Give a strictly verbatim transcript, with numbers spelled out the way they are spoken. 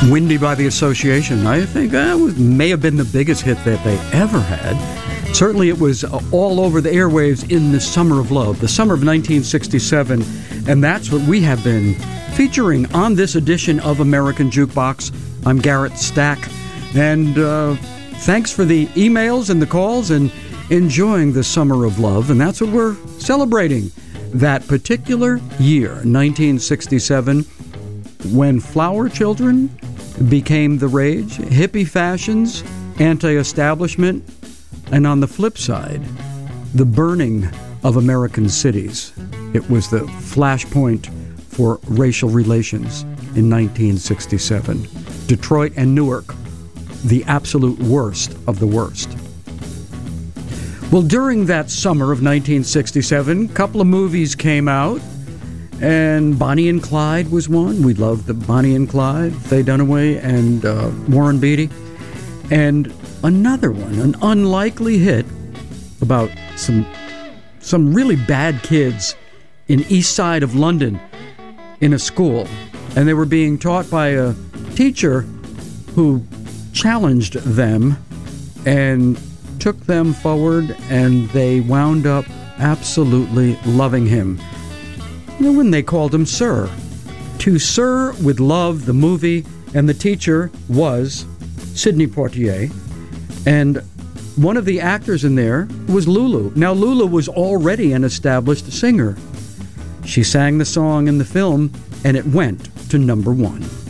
Windy by the Association. I think that was, may have been the biggest hit that they ever had. Certainly it was all over the airwaves in the summer of love, the summer of nineteen sixty-seven, and that's what we have been featuring on this edition of American Jukebox. I'm Garrett Stack, and uh, thanks for the emails and the calls and enjoying the summer of love, and that's what we're celebrating. That particular year, nineteen sixty-seven, when flower children became the rage, hippie fashions, anti-establishment, and on the flip side, the burning of American cities. It was the flashpoint for racial relations in nineteen sixty-seven. Detroit and Newark, the absolute worst of the worst. Well, during that summer of nineteen sixty-seven, a couple of movies came out, and Bonnie and Clyde was one. We loved the Bonnie and Clyde, Faye Dunaway and uh, Warren Beatty. And another one, an unlikely hit about some some really bad kids in East Side of London in a school. And they were being taught by a teacher who challenged them and took them forward, and they wound up absolutely loving him. You know, when they called him Sir. To Sir with Love, the movie, and the teacher was Sidney Poitier, and one of the actors in there was Lulu. Now, Lulu was already an established singer. She sang the song in the film, and it went to number one.